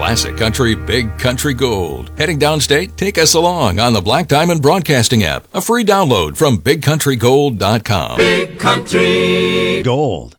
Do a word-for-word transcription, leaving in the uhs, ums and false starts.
Classic country, big country gold. Heading downstate? Take us along on the Black Diamond Broadcasting app. A free download from big country gold dot com. Big Country Gold.